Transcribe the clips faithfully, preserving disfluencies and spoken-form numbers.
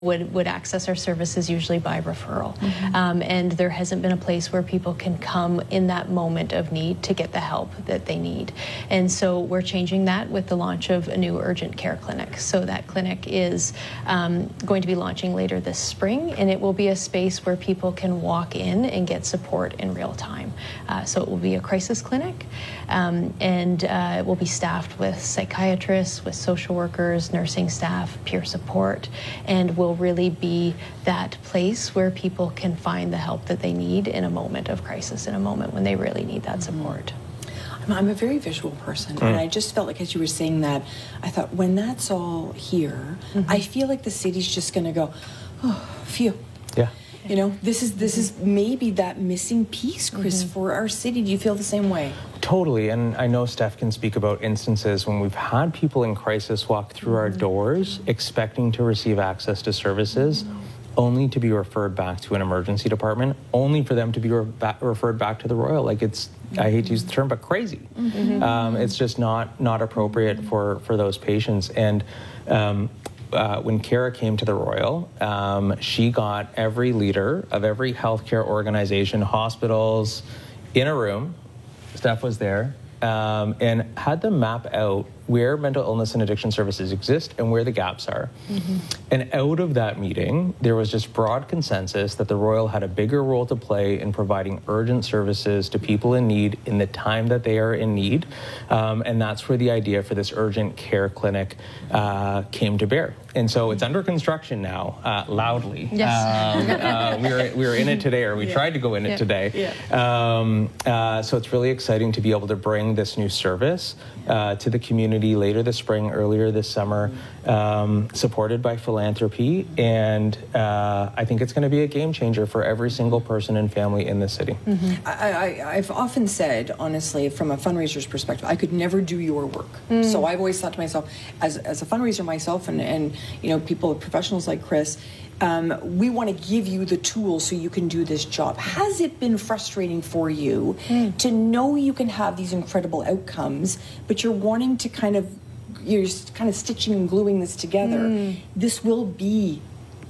would, would access our services usually by referral. Mm-hmm. um, and there hasn't been a place where people can come in that moment of need to get the help that they need. And so we're changing that with the launch of a new urgent care clinic. So that clinic is um, going to be launching later this spring, and it will be a space where people can walk in and get support in real time. Uh, so it will be a crisis clinic, um, and uh, it will be staffed with psychiatrists, with social workers, nursing staff, peer support, and will really be that place where people can find the help that they need in a moment of crisis, in a moment when they really need that support. I'm a very visual person, mm. and I just felt like as you were saying that, I thought when that's all here, mm-hmm. I feel like the city's just going to go, oh, phew. Yeah. You know, this is this is maybe that missing piece, Chris, mm-hmm. for our city. Do you feel the same way? Totally, and I know Steph can speak about instances when we've had people in crisis walk through mm-hmm. our doors expecting to receive access to services, mm-hmm. only to be referred back to an emergency department, only for them to be re- ba- referred back to the Royal. Like it's, mm-hmm. I hate to use the term, but crazy. Mm-hmm. Um, it's just not not appropriate mm-hmm. for, for those patients. And um, Uh, when Kara came to the Royal, um, she got every leader of every healthcare organization, hospitals, in a room. Steph was there, um, and had them map out where mental illness and addiction services exist and where the gaps are. Mm-hmm. And out of that meeting, there was just broad consensus that the Royal had a bigger role to play in providing urgent services to people in need in the time that they are in need. Um, and that's where the idea for this urgent care clinic uh, came to bear. And so it's under construction now, uh, loudly. Yes. Um, uh, we were we were in it today, or we yeah. tried to go in it yeah. today. Yeah. Um, uh, so it's really exciting to be able to bring this new service uh, to the community later this spring, earlier this summer, um, supported by philanthropy. And uh, I think it's going to be a game changer for every single person and family in the city. Mm-hmm. I, I, I've often said, honestly, from a fundraiser's perspective, I could never do your work. Mm. So I've always thought to myself, as, as a fundraiser myself, and, and you know, people, professionals like Chris, Um, we want to give you the tools so you can do this job. Has it been frustrating for you mm. to know you can have these incredible outcomes, but you're wanting to kind of, you're just kind of stitching and gluing this together? Mm. This will be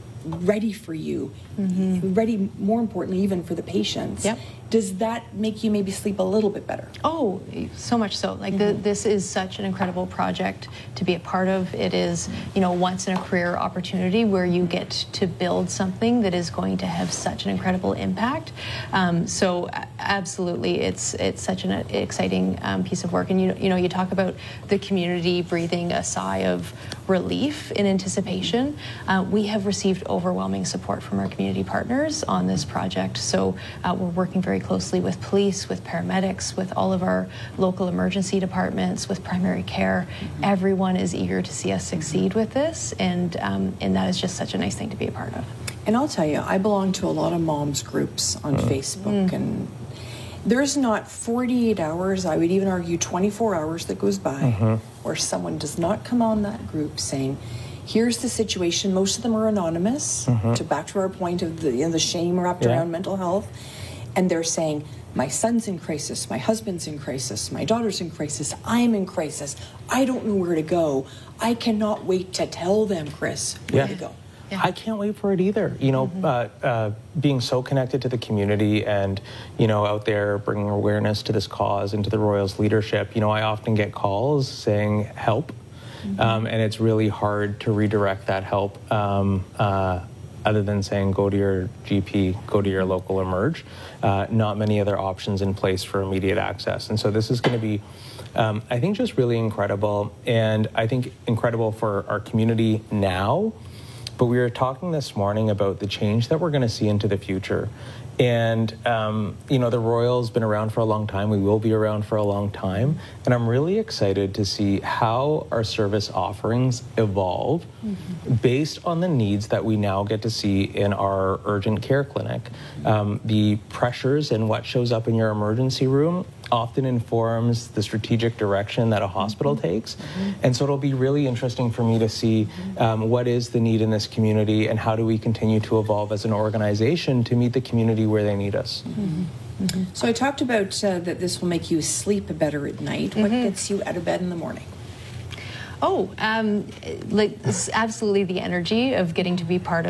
ready for you, mm-hmm. ready, more importantly, even for the patients. Yep. Does that make you maybe sleep a little bit better? Oh, so much so. Like mm-hmm. the, this is such an incredible project to be a part of. It is, you know, once in a career opportunity where you get to build something that is going to have such an incredible impact. Um, so absolutely, it's it's such an exciting um, piece of work. And you you know, you talk about the community breathing a sigh of relief in anticipation. Uh, we have received overwhelming support from our community partners on this project. So uh, we're working very closely with police, with paramedics, with all of our local emergency departments, with primary care. Mm-hmm. Everyone is eager to see us succeed with this, and um, and that is just such a nice thing to be a part of. And I'll tell you, I belong to a lot of moms groups on mm. Facebook, mm. and there's not forty-eight hours, I would even argue twenty-four hours that goes by mm-hmm. where someone does not come on that group saying, here's the situation. Most of them are anonymous, mm-hmm. to back to our point of the, you know, the shame wrapped yeah. around mental health. And they're saying, my son's in crisis, my husband's in crisis, my daughter's in crisis, I'm in crisis, I don't know where to go. I cannot wait to tell them, Chris, where yeah. to go. Yeah. I can't wait for it either. You know, mm-hmm. uh, uh, being so connected to the community and, you know, out there bringing awareness to this cause and to the Royals' leadership, you know, I often get calls saying help, mm-hmm. um, and it's really hard to redirect that help um, uh, other than saying go to your G P, go to your local emerge. Uh, not many other options in place for immediate access. And so this is going to be, um, I think, just really incredible. And I think incredible for our community now. But we were talking this morning about the change that we're going to see into the future. And, um, you know, the Royal's been around for a long time. We will be around for a long time. And I'm really excited to see how our service offerings evolve mm-hmm. based on the needs that we now get to see in our urgent care clinic. Um, the pressures and what shows up in your emergency room often informs the strategic direction that a hospital mm-hmm. takes. Mm-hmm. And so it'll be really interesting for me to see um, what is the need in this community and how do we continue to evolve as an organization to meet the community where they need us. Mm-hmm. Mm-hmm. So I talked about uh, that this will make you sleep better at night. Mm-hmm. What gets you out of bed in the morning? Oh, um, like, it's absolutely the energy of getting to be part of